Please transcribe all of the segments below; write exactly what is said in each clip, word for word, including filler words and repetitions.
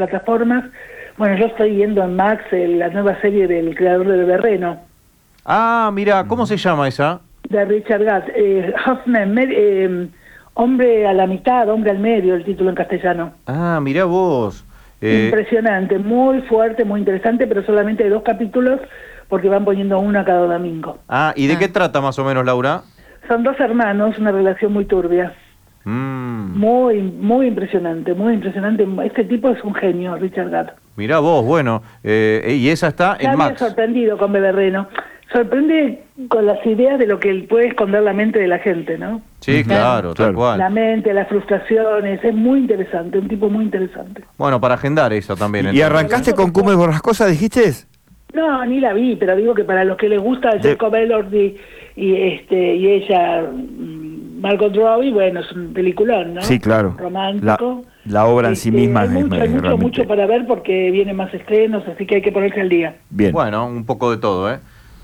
plataformas. Bueno, yo estoy viendo en Max eh, la nueva serie del creador de Bebé Reno. Ah, mira, ¿cómo se llama esa? De Richard Gatt. Eh, Hoffman, eh, Hombre a la mitad, Hombre al medio, el título en castellano. Ah, mirá vos. Eh... Impresionante, muy fuerte, muy interesante, pero solamente hay dos capítulos porque van poniendo uno cada domingo. Ah, ¿y de ah. qué trata más o menos, Laura? Son dos hermanos, una relación muy turbia. Mm. Muy, muy impresionante, muy impresionante. Este tipo es un genio, Richard Gatt. Mirá vos, bueno, eh, y esa está Ya en me Max. ha sorprendido con Bebé Reno. Sorprende con las ideas de lo que puede esconder la mente de la gente, ¿no? Sí, claro, tal cual. La mente, las frustraciones, es muy interesante, un tipo muy interesante. Bueno, para agendar esa también. ¿Y entonces. arrancaste con Cumbres Borrascosas, dijiste? No, ni la vi, pero digo que para los que les gusta De- Jacob Elordi y este y ella, mm, Margot Robbie, bueno, es un peliculón, ¿no? Sí, claro. Romántico. La, la obra en sí Este, misma hay es, mucho, hay es mucho, realmente... mucho para ver porque vienen más estrenos, así que hay que ponerse al día. Bien. Bueno, un poco de todo, ¿eh?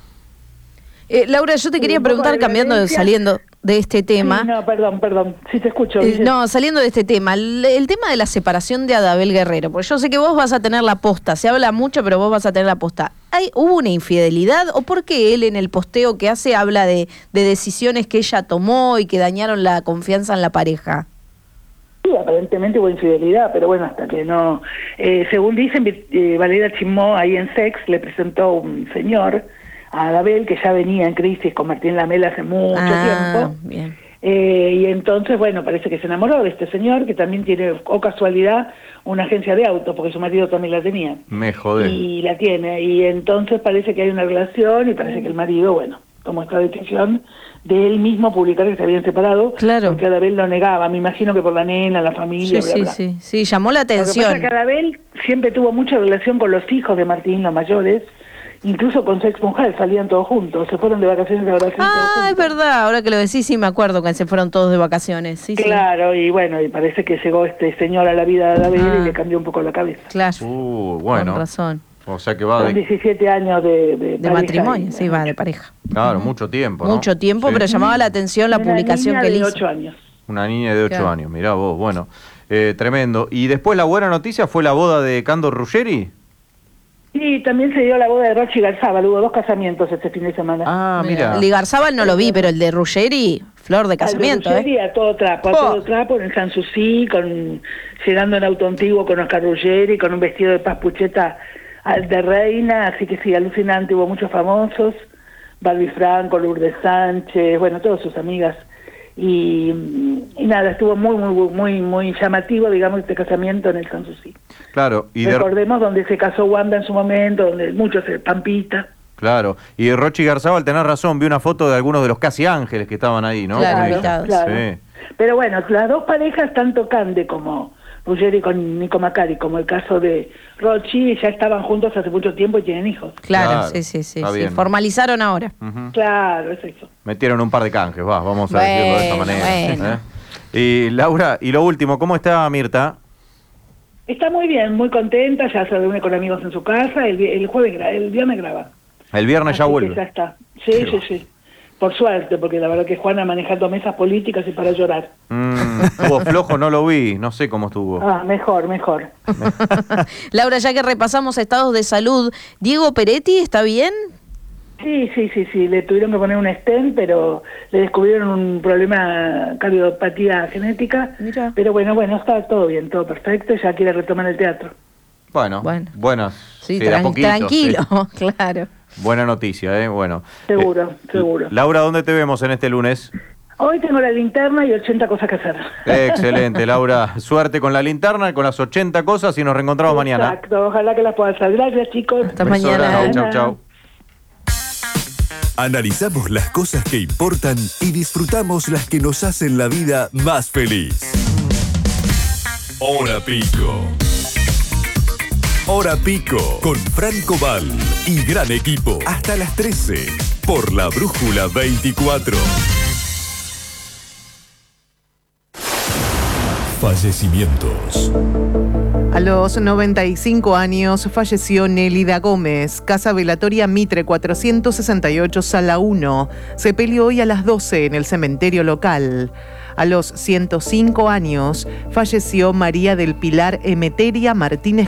Eh, Laura, yo te Sí, quería un poco preguntar, de cambiando, violencia. saliendo de este tema. Sí, no, perdón, perdón, sí te escucho. Eh, Guille. no, saliendo de este tema, el, el tema de la separación de Adabel Guerrero, porque yo sé que vos vas a tener la posta, se habla mucho, pero vos vas a tener la posta. ¿Hay, ¿Hubo una infidelidad o por qué él en el posteo que hace habla de, de decisiones que ella tomó y que dañaron la confianza en la pareja? Sí, aparentemente hubo infidelidad, pero bueno, hasta que no... Eh, según dicen, eh, Valeria Chimó ahí en Sex le presentó un señor a Adabel que ya venía en crisis con Martín Lamela hace mucho Ah, tiempo. bien. Eh, y entonces, bueno, parece que se enamoró de este señor que también tiene, o casualidad, una agencia de autos, porque su marido también la tenía. Me jodé. Y la tiene, y entonces parece que hay una relación y parece que el marido, bueno, tomó esta decisión de él mismo publicar que se habían separado, Claro. porque Adabel lo negaba, me imagino que por la nena, la familia, Sí, bla, sí, bla. sí, sí, llamó la Lo que pasa atención. es que Adabel siempre tuvo mucha relación con los hijos de Martín, los mayores, incluso con su ex mujer, salían todos juntos, se fueron de vacaciones de vacaciones todos Ah, es juntos. verdad, ahora que lo decís, sí me acuerdo que se fueron todos de vacaciones. Sí, Claro, y bueno, y parece que llegó este señor a la vida de Adabel Ah. y le cambió un poco la cabeza. sí, claro, Uh, bueno. con razón. O sea que va Son de... diecisiete años de, de, De pareja matrimonio, y- sí, va, de pareja. Claro, mucho tiempo, ¿no? Mucho tiempo, Sí. pero llamaba la atención la Una publicación niña que él de hizo. ocho años. Una niña de ocho Claro. años, mirá vos, bueno. Eh, tremendo. ¿Y después la buena noticia fue la boda de Cando Ruggeri? Sí, también se dio la boda de Rochi Garzábal, hubo dos casamientos este fin de semana. Ah, mira. El de Garzábal no lo vi, pero el de Ruggeri, flor de casamiento, Al de ¿eh? Ruggeri a todo trapo, a Oh. todo trapo, en el Sanssouci, con, llegando en auto antiguo con Oscar Ruggeri, con un vestido de paz pucheta al de reina, así que sí, alucinante, hubo muchos famosos, Barbie Franco, Lourdes Sánchez, bueno, todas sus amigas, y, y nada, estuvo muy, muy, muy, muy llamativo, digamos, este casamiento en el Sanssouci. Claro, y de... Recordemos donde se casó Wanda en su momento, donde muchos, eh, Pampita. Claro, y de Rochi Garzábal, tenés razón, vi una foto de algunos de los casi ángeles que estaban ahí, ¿no? Claro, Porque- invitados. claro. Sí. Pero bueno, las dos parejas, tanto Cande como Ruggeri con Nico Macari, como el caso de Rochi, ya estaban juntos hace mucho tiempo y tienen hijos. Claro, Claro, sí, sí, sí, está sí. bien. Formalizaron ahora. Ujú. Claro, es eso. Metieron un par de canjes, va, vamos a decirlo de esta Bueno, manera. bueno. ¿eh? Y Laura, y lo último, ¿cómo está Mirta? Está muy bien, muy contenta, ya se reúne con amigos en su casa, el, vi- el jueves, gra- el viernes graba. El viernes ya Así que vuelve. ya está. Sí, Qué sí, va. sí. Por suerte, porque la verdad que Juana manejando mesas políticas y para llorar. Mm, estuvo flojo, no lo vi, no sé cómo estuvo. Ah, mejor, mejor. Laura, ya que repasamos estados de salud, Diego Peretti, ¿está bien? Sí, sí, sí, sí, le tuvieron que poner un stent, pero le descubrieron un problema, cardiopatía genética. Mira. Pero bueno, bueno, está todo bien, todo perfecto, ya quiere retomar el teatro. Bueno, Bueno. buenas. Sí, de a tran- poquito, tranquilo, sí. claro. Buena noticia, ¿eh? Bueno. Seguro, Eh, seguro. Laura, ¿dónde te vemos en este lunes? Hoy tengo la linterna y ochenta cosas que hacer. Excelente, Laura. Suerte con la linterna, con las ochenta cosas y nos reencontramos mañana. Exacto, ojalá que las puedas hacer. Gracias, chicos. Hasta Beso mañana. grande. Chau, chau. Analizamos las cosas que importan y disfrutamos las que nos hacen la vida más feliz. Hora Pico. Hora Pico con Franco Val y gran equipo hasta las trece por la Brújula veinticuatro. Fallecimientos. A los noventa y cinco años falleció Nélida Gómez, Casa Velatoria Mitre cuatrocientos sesenta y ocho, Sala uno. Se peleó hoy a las doce en el cementerio local. A los ciento cinco años falleció María del Pilar Emeteria Martínez